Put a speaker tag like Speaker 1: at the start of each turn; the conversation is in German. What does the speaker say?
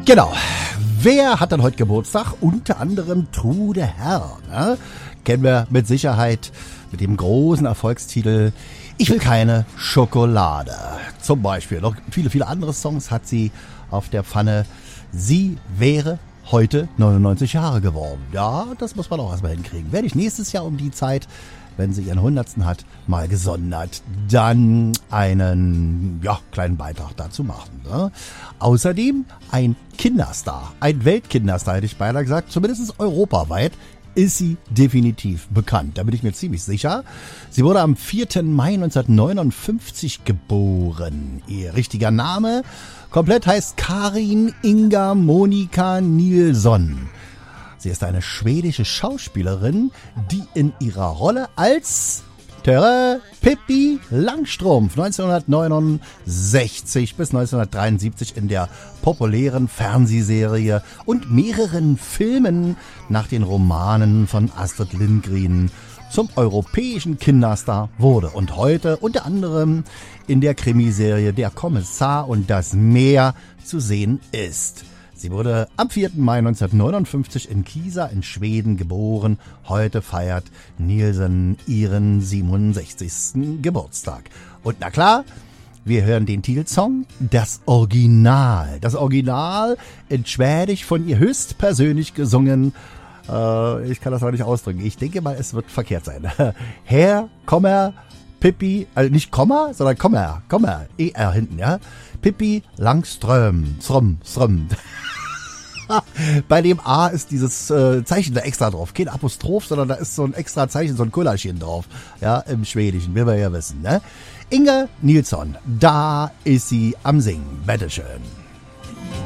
Speaker 1: Genau. Wer hat dann heute Geburtstag? Unter anderem Trude Herr. Ne? Kennen wir mit Sicherheit mit dem großen Erfolgstitel Ich will keine Schokolade. Zum Beispiel. Noch viele andere Songs hat sie auf der Pfanne. Sie wäre heute 99 Jahre geworden. Ja, das muss man auch erstmal hinkriegen. Werde ich nächstes Jahr um die Zeit, wenn sie ihren 100. hat, mal gesondert, dann einen kleinen Beitrag dazu machen. Ne? Außerdem ein Kinderstar, ein Weltkinderstar, hätte ich beinahe gesagt, zumindest europaweit ist sie definitiv bekannt. Da bin ich mir ziemlich sicher. Sie wurde am 4. Mai 1959 geboren. Ihr richtiger Name komplett heißt Karin Inga Monika Nilsson. Sie ist eine schwedische Schauspielerin, die in ihrer Rolle als Pippi Langstrumpf 1969 bis 1973 in der populären Fernsehserie und mehreren Filmen nach den Romanen von Astrid Lindgren zum europäischen Kinderstar wurde und heute unter anderem in der Krimiserie Der Kommissar und das Meer zu sehen ist. Sie wurde am 4. Mai 1959 in Kisa in Schweden geboren. Heute feiert Nilsson ihren 67. Geburtstag. Und na klar, wir hören den Titelsong, das Original. Das Original in Schwedisch von ihr höchstpersönlich gesungen. Ich kann das noch nicht ausdrücken. Ich denke mal, es wird verkehrt sein. Herr, Kommer, Pippi, also nicht Komma, sondern Kommer, ER hinten, ja. Pippi Langström, Ström. Bei dem A ist dieses Zeichen da extra drauf. Kein Apostroph, sondern da ist so ein extra Zeichen, so ein Kullerchen drauf. Ja, im Schwedischen, will man ja wissen, ne? Inga Nilsson, da ist sie am Singen. Bitteschön.